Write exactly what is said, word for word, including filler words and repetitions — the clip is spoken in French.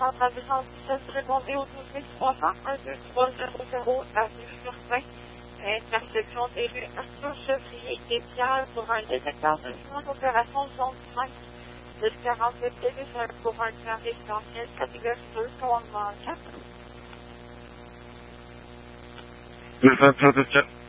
centrale deux cent dix-sept, répondez au douze mille trois cents, un deux trois zéro zéro, avenue Furtin, intersection des rues Arthur Chevrier et Pierre pour un détecteur de fumée d'opération zone cinq, de quarante-huit T V pour un plan résidentiel catégorie deux, commandement quatre. deux cent trente-sept.